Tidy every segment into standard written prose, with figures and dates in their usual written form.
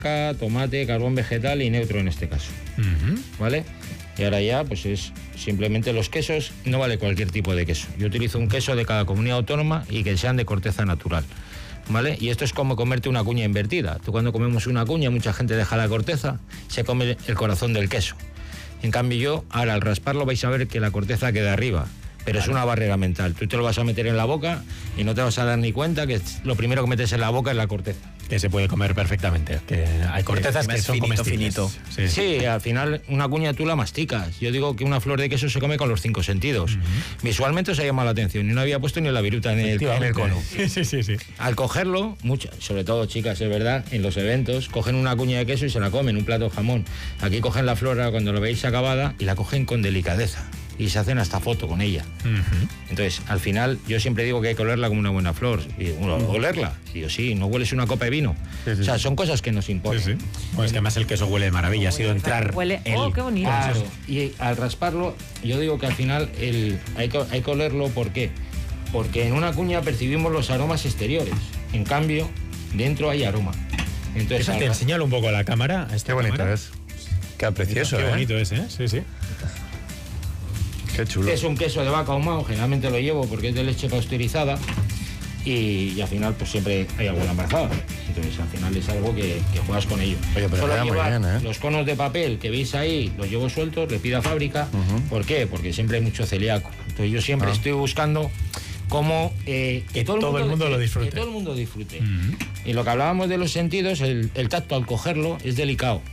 tomate, carbón vegetal y neutro en este caso. ¿Vale? Y ahora ya, pues es simplemente los quesos, no vale cualquier tipo de queso. Yo utilizo un queso de cada comunidad autónoma y que sean de corteza natural. ¿Vale? Y esto es como comerte una cuña invertida. Tú cuando comemos una cuña, mucha gente deja la corteza, se come el corazón del queso. En cambio yo, ahora al rasparlo vais a ver que la corteza queda arriba. Pero es una barrera mental. Tú te lo vas a meter en la boca y no te vas a dar ni cuenta que lo primero que metes en la boca es la corteza. Que se puede comer perfectamente. Que hay cortezas que son comestibles. Sí, al final una cuña tú la masticas. Yo digo que una flor de queso se come con los 5 sentidos. Visualmente os ha llamado la atención. Y no había puesto ni la viruta en el cono. Sí. Al cogerlo, sobre todo chicas, es verdad, en los eventos, cogen una cuña de queso y se la comen, un plato de jamón. Aquí cogen la flor cuando lo veis acabada y la cogen con delicadeza. Y se hacen hasta foto con ella. Entonces, al final, yo siempre digo que hay que olerla como una buena flor. Y olerla, sí o sí, no hueles una copa de vino. Sí. O sea, son cosas que nos importan. Sí. Pues es que además el queso huele de maravilla. Ha sido entrar. Huele. ¡Oh, qué bonito! Claro, y al rasparlo, yo digo que al final hay que olerlo. ¿Por qué? Porque en una cuña percibimos los aromas exteriores. En cambio, dentro hay aroma. Entonces, te enseñalo un poco a la cámara. Qué bonito es. Qué precioso, Qué bonito es, ¿eh? Sí. Qué chulo. Es un queso de vaca ahumado, generalmente lo llevo porque es de leche pasteurizada y al final pues siempre hay alguna embarazada. Entonces al final es algo que juegas con ello. Oye, pero solo muy bien, ¿eh? Los conos de papel que veis ahí los llevo sueltos, le pido a fábrica. ¿Por qué? Porque siempre hay mucho celíaco. Entonces yo siempre estoy buscando cómo que todo el mundo lo disfrute. Que todo el mundo disfrute. Y lo que hablábamos de los sentidos, el tacto al cogerlo es delicado.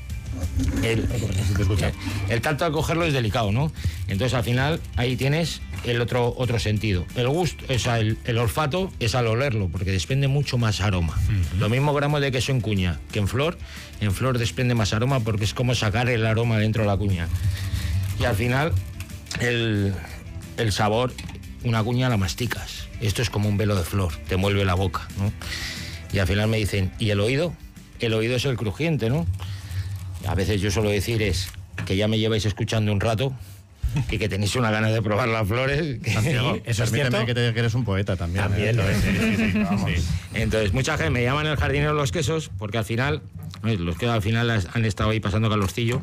El tacto al cogerlo es delicado, ¿no? Entonces al final ahí tienes el otro sentido. El gusto, o sea, el olfato es al olerlo, porque desprende mucho más aroma. Lo mismo gramos de queso en cuña que en flor desprende más aroma porque es como sacar el aroma dentro de la cuña. Y al final el sabor, una cuña la masticas. Esto es como un velo de flor, te envuelve la boca, ¿no? Y al final me dicen, ¿y el oído? El oído es el crujiente, ¿no? A veces yo suelo decir es que ya me lleváis escuchando un rato y que tenéis una ganas de probar las flores. Santiago, eso es cierto. Que eres un poeta también. También lo es. Sí, vamos. Entonces, mucha gente me llaman el jardinero de los quesos porque al final, los que al final han estado ahí pasando calorcillo,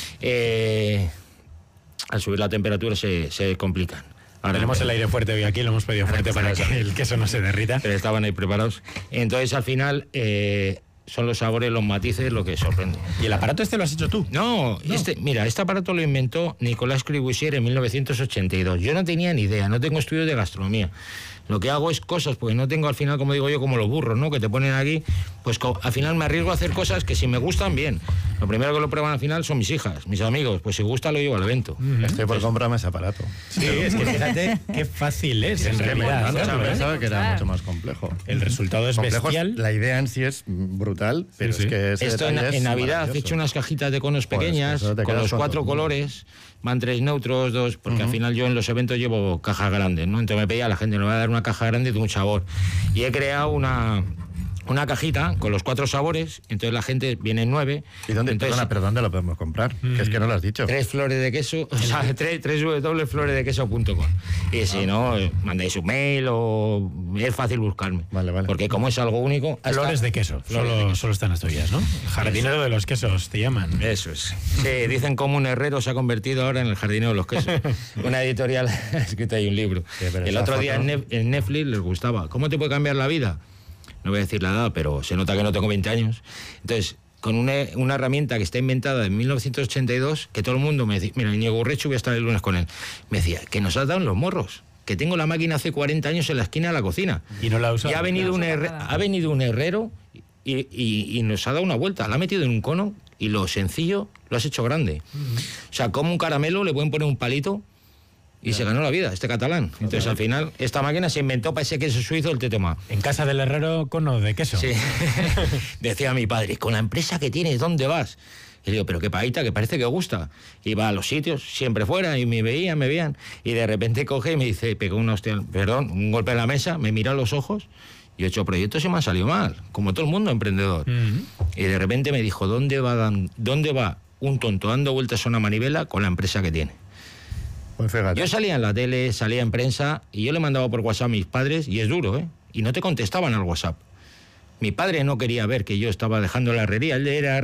al subir la temperatura se complican. Ahora tenemos el aire fuerte hoy aquí, lo hemos pedido fuerte para que el queso no se derrita. Pero estaban ahí preparados. Entonces, al final, son los sabores, los matices, lo que sorprende. ¿Y el aparato este lo has hecho tú? No. Mira, este aparato lo inventó Nicolas Criboussier en 1982. Yo no tenía ni idea, no tengo estudios de gastronomía. Lo que hago es cosas, porque no tengo al final, como digo yo, como los burros, ¿no? Que te ponen aquí, pues al final me arriesgo a hacer cosas que si me gustan, bien. Lo primero que lo prueban al final son mis hijas, mis amigos. Pues si gusta lo llevo al evento. Estoy por comprarme ese aparato. Sí, es que fíjate qué fácil es en realidad. Yo pensaba que era mucho más complejo. El resultado es bestial. La idea en sí es brutal, pero es que esto en Navidad he hecho unas cajitas de conos pequeñas con los 4 colores. Van 3 neutros, 2, porque al final yo en los eventos llevo cajas grandes, ¿no? Entonces me pedía a la gente, me va a dar una caja grande de un sabor. Y he creado una cajita con los 4 sabores, entonces la gente viene en 9. ¿Y dónde, pero dónde lo podemos comprar? Que es que no lo has dicho. 3 flores de queso, o sea, www.floresdequeso.com. Y si no, mandáis un mail o es fácil buscarme. Vale. Porque como es algo único... Flores de queso, solo están las tuyas, ¿no? El jardinero de los quesos te llaman. Eso es. Sí, dicen como un herrero se ha convertido ahora en el jardinero de los quesos. Una editorial ha escrito ahí un libro. Sí, el otro día en Netflix les gustaba. ¿Cómo te puede cambiar la vida? No voy a decir la edad, pero se nota que no tengo 20 años. Entonces, con una herramienta que está inventada en 1982, que todo el mundo me decía, mira, Íñigo Urrechu, voy a estar el lunes con él, me decía, que nos has dado en los morros, que tengo la máquina hace 40 años en la esquina de la cocina. Y no la ha usado. Y ha venido un herrero y nos ha dado una vuelta, la ha metido en un cono y lo sencillo lo has hecho grande. O sea, como un caramelo, le pueden poner un palito y se ganó la vida, este catalán. Entonces, al final, esta máquina se inventó para ese queso suizo, el tetema. En casa del herrero, cono de queso. Sí. Decía mi padre, con la empresa que tienes, ¿dónde vas? Y le digo, pero qué paita, que parece que gusta. Iba a los sitios, siempre fuera, y me veían. Y de repente coge y me dice, pegó un golpe en la mesa, me mira a los ojos. Y he hecho proyectos y me han salido mal, como todo el mundo emprendedor. Y de repente me dijo, ¿dónde va un tonto dando vueltas a una manivela con la empresa que tiene? Pues fíjate. Yo salía en la tele, salía en prensa y yo le mandaba por WhatsApp a mis padres, y es duro, ¿eh? Y no te contestaban al WhatsApp. Mi padre no quería ver que yo estaba dejando la herrería, él era